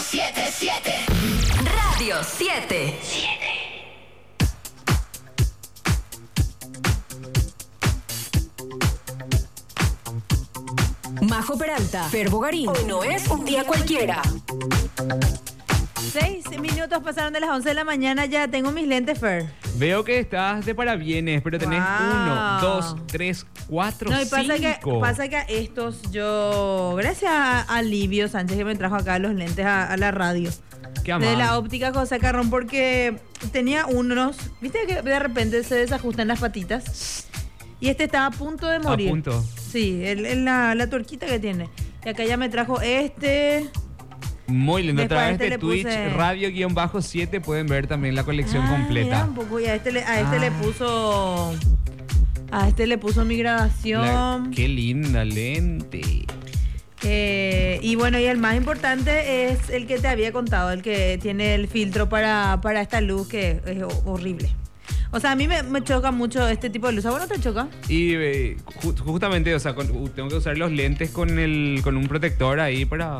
107.7 Radio 7. Majo Peralta, Fer Bogarín. Hoy no es un día cualquiera. 6 minutos pasaron de las 11 de la mañana, ya tengo mis lentes, Fer. Veo que estás de parabienes, pero tenés 1, 2, 3, 4, 5. No, y pasa que a estos yo, gracias a Livio Sánchez que me trajo acá los lentes a la radio. Qué amable. De la óptica José Carrón, porque tenía unos, viste que de repente se desajustan las patitas. Y este estaba a punto de morir. A punto. Sí, la tuerquita que tiene. Y acá ya me trajo este. Muy lindo. A Después través de le Twitch, puse... radio-7 pueden ver también la colección completa. Mira un poco, y a este le puso. A este le puso mi grabación. Qué linda lente. Y bueno, y el más importante es el que te había contado, el que tiene el filtro para esta luz que es horrible. O sea, a mí me choca mucho este tipo de luz. ¿A vos no te choca? Y justamente, o sea, tengo que usar los lentes con un protector ahí para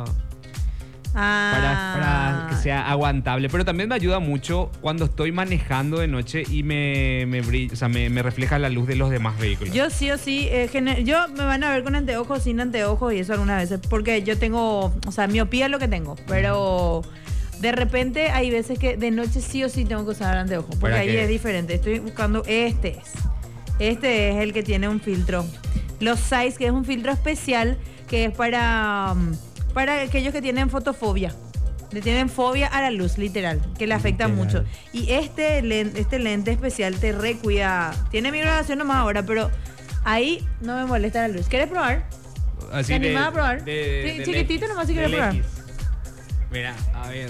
que sea aguantable. Pero también me ayuda mucho cuando estoy manejando de noche y me refleja la luz de los demás vehículos. Yo sí o sí, yo me van a ver con anteojos, sin anteojos y eso algunas veces. Porque yo tengo, o sea, miopía es lo que tengo. Pero de repente hay veces que de noche sí o sí tengo que usar anteojos. Porque ahí es diferente. Estoy buscando Este es el que tiene un filtro. Los Zeiss, que es un filtro especial que es para aquellos que tienen fotofobia. Le tienen fobia a la luz, literal, que le afecta mucho. Y este lente especial te recuida. Tiene mi grabación nomás ahora, pero ahí no me molesta la luz. ¿Quieres probar? Así ¿Te animás a probar? Sí, chiquitito nomás si quieres probar. Mira, a ver.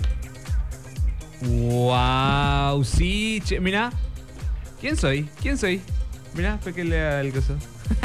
Wow, sí, mira. ¿Quién soy? Mira, fue que le da el coso.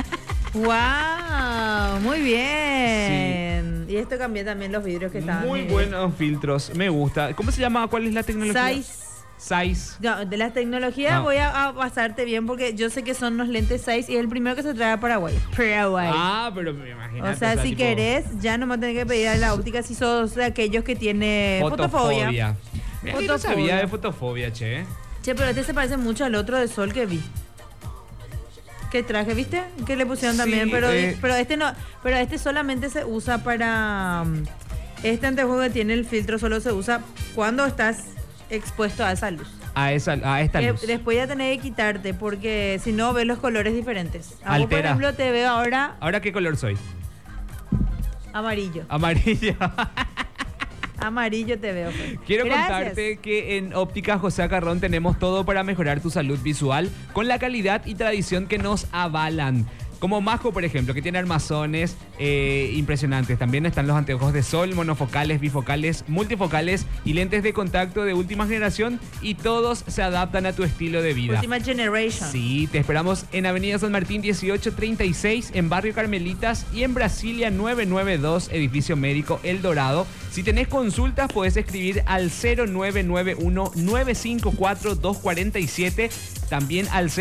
¡Wow! Muy bien. Sí. Y esto cambié también los vidrios que estaban. Muy buenos filtros, me gusta. ¿Cómo se llama? ¿Cuál es la tecnología? Zeiss. No, de las tecnologías voy a pasarte bien porque yo sé que son los lentes Zeiss y es el primero que se trae a Paraguay. Ah, pero me imagino. O sea, si querés, ya no me tenés que pedir a la óptica si sos de aquellos que tienen fotofobia. Mira, yo no sabía de fotofobia, che. Che, pero este se parece mucho al otro de sol que vi. ¿Qué traje, viste? Que le pusieron también, pero este no, pero este solamente se usa para este anteojo que tiene el filtro solo se usa cuando estás expuesto a esa luz. A esta luz. Después ya tenés que quitarte porque si no ves los colores diferentes. Altera. Vos, por ejemplo, te veo ahora. ¿Ahora qué color soy? Amarillo. Amarillo te veo. Quiero contarte que en Óptica José Carrón tenemos todo para mejorar tu salud visual con la calidad y tradición que nos avalan. Como Majo, por ejemplo, que tiene armazones impresionantes. También están los anteojos de sol, monofocales, bifocales, multifocales y lentes de contacto de última generación. Y todos se adaptan a tu estilo de vida. Última generation. Sí, te esperamos en Avenida San Martín 1836, en Barrio Carmelitas y en Brasilia 992, Edificio Médico El Dorado. Si tenés consultas, podés escribir al 0991-954-247. También al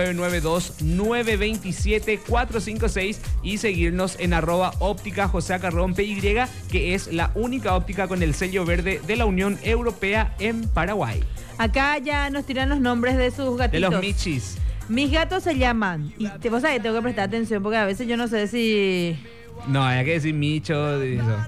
0992-927-456 y seguirnos en @óptica José Carrón PY, que es la única óptica con el sello verde de la Unión Europea en Paraguay. Acá ya nos tiran los nombres de sus gatitos. De los michis. Mis gatos se llaman, y vos sabés que tengo que prestar atención porque a veces yo no sé si... No, hay que decir Micho, eso.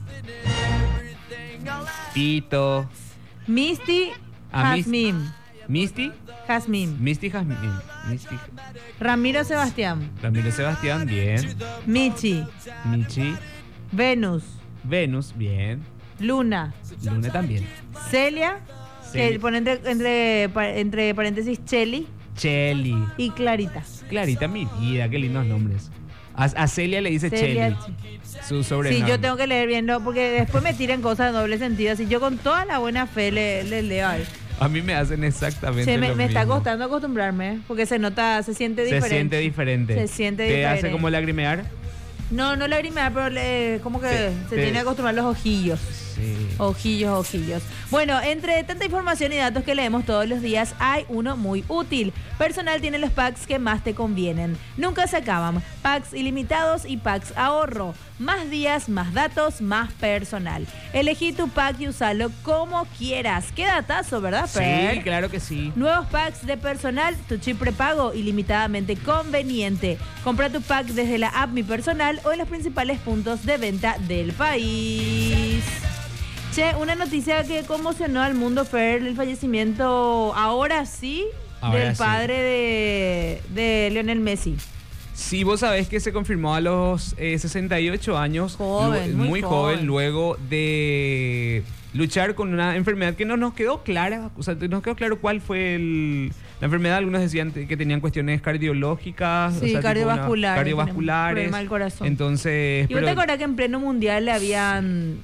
Tito. Misty, Jazmín. Misty. Jazmín. Misty Jazmín. Ramiro Sebastián. Bien. Michi. Venus, bien. Luna También. Celia. Que pone entre paréntesis Cheli y Clarita. Clarita, mi vida, qué lindos nombres. A Celia le dice Cheli. Su sobrenombre. Sí, yo tengo que leer bien, ¿no? Porque después me tiran cosas de doble sentido. Así yo con toda la buena fe le leo ahí. A mí me hacen exactamente lo mismo. Me está costando acostumbrarme, porque se siente diferente. ¿Te hace como lagrimear? No lagrimear, pero como que se tiene que acostumbrar los ojillos. Sí. Ojillos. Bueno, entre tanta información y datos que leemos todos los días, hay uno muy útil. Personal tiene los packs que más te convienen. Nunca se acaban. Packs ilimitados y packs ahorro. Más días, más datos, más personal. Elegí tu pack y usalo como quieras. Qué datazo, ¿verdad, Fer? Sí, claro que sí. Nuevos packs de personal, tu chip prepago ilimitadamente conveniente. Compra tu pack desde la app Mi Personal o en los principales puntos de venta del país. Che, una noticia que conmocionó al mundo, Fer, el fallecimiento, ahora sí, del padre de Lionel Messi. Sí, vos sabés que se confirmó a los 68 años, Joven, muy joven, luego de luchar con una enfermedad que no nos quedó clara, o sea, no nos quedó claro cuál fue la enfermedad. Algunos decían que tenían cuestiones cardiológicas, sí, o sea, cardiovasculares, problema del corazón. Entonces, ¿Y vos te acordás que en pleno mundial le habían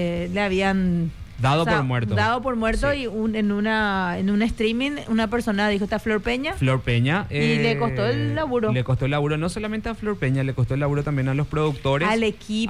dado por muerto. Dado por muerto, sí. Y en un streaming una persona dijo, ¿está Flor Peña? Flor Peña. Y le costó el laburo. Le costó el laburo no solamente a Flor Peña, le costó el laburo también a los productores. Al equipo,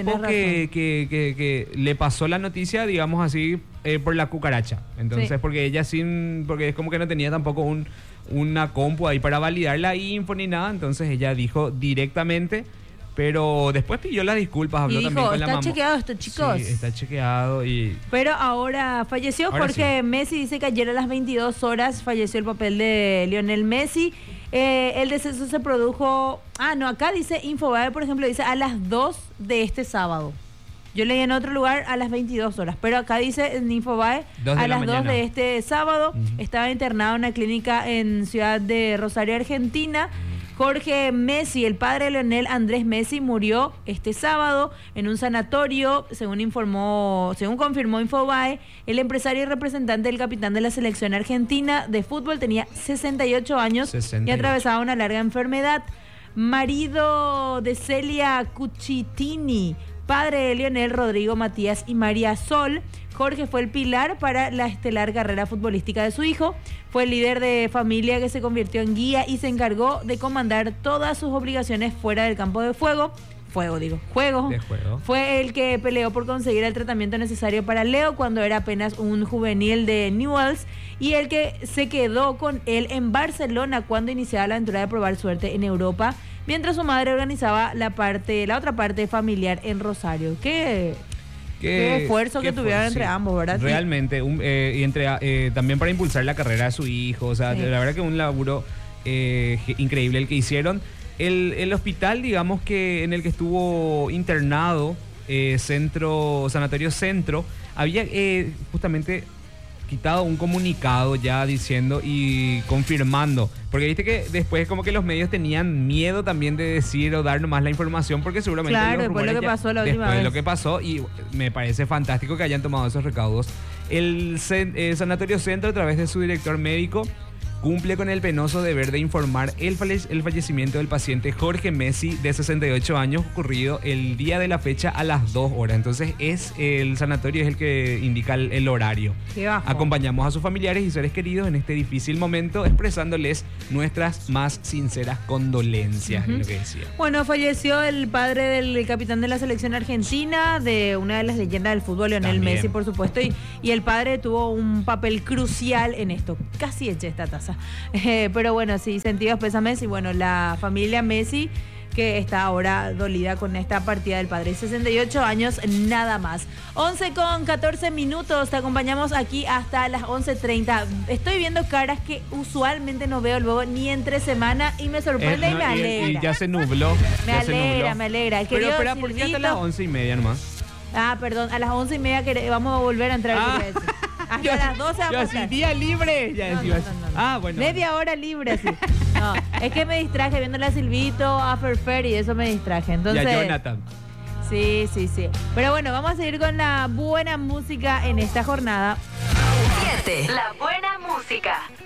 que le pasó la noticia, digamos así, por la cucaracha. Entonces, Sí. porque es como que no tenía tampoco una compu ahí para validar la info ni nada. Entonces ella dijo directamente. Pero después pidió las disculpas, habló Y dijo, también con la mamá. ¿está chequeado esto, chicos? Sí, está chequeado y... Pero ahora falleció Jorge Messi. Dice que ayer a las 22 horas falleció el papel de Lionel Messi. El deceso se produjo... acá dice Infobae, por ejemplo, dice a las 2 de este sábado. Yo leí en otro lugar a las 22 horas, pero acá dice en Infobae a las 2 de este sábado. Estaba internado en una clínica en Ciudad de Rosario, Argentina. Jorge Messi, el padre de Lionel Andrés Messi, murió este sábado en un sanatorio, según confirmó Infobae. El empresario y representante del capitán de la selección argentina de fútbol tenía 68 años y atravesaba una larga enfermedad. Marido de Celia Cucitini, padre de Lionel, Rodrigo Matías y María Sol. Jorge fue el pilar para la estelar carrera futbolística de su hijo. Fue el líder de familia que se convirtió en guía y se encargó de comandar todas sus obligaciones fuera del campo de juego. Fue el que peleó por conseguir el tratamiento necesario para Leo cuando era apenas un juvenil de Newell's y el que se quedó con él en Barcelona cuando iniciaba la aventura de probar suerte en Europa, mientras su madre organizaba la otra parte familiar en Rosario. Qué esfuerzo que tuvieron entre ambos, ¿verdad? Realmente, también para impulsar la carrera de su hijo, o sea, Sí. la verdad que un laburo increíble el que hicieron. El hospital, digamos que en el que estuvo internado, Sanatorio Centro, había justamente quitado un comunicado ya diciendo y confirmando, porque viste que después como que los medios tenían miedo también de decir o dar nomás la información, porque seguramente claro, después lo que pasó la última vez. Después lo que pasó, y me parece fantástico que hayan tomado esos recaudos. El Sanatorio Centro, a través de su director médico, cumple con el penoso deber de informar el fallecimiento del paciente Jorge Messi, de 68 años, ocurrido el día de la fecha a las 2 horas. Entonces el sanatorio es el que indica el horario. Qué bajo. Acompañamos a sus familiares y seres queridos en este difícil momento, expresándoles nuestras más sinceras condolencias, es lo que decía. Bueno, falleció el padre del capitán de la selección argentina, de una de las leyendas del fútbol, Lionel También. Messi, por supuesto, y el padre tuvo un papel crucial en esto. Casi eché esta taza. Pero bueno, sí, sentidos pésames y bueno, la familia Messi que está ahora dolida con esta partida del padre. 68 años, nada más. 11:14, te acompañamos aquí hasta las 11:30. Estoy viendo caras que usualmente no veo luego ni entre semana y me sorprende y me alegra. Y ya se nubló. Me alegra. Pero espera, ¿por qué hasta las 11:30 nomás? Perdón, a las 11:30 vamos a volver a entrar. Hasta las 12 vamos a estar. Día libre. Ya No, decías. no. Bueno. Media hora libre, sí. No, es que me distraje viendo a Silvito, a Ferfer y eso me distraje. Entonces, Y a Jonathan. Sí. Pero bueno, vamos a seguir con la buena música en esta jornada. 7. La buena música.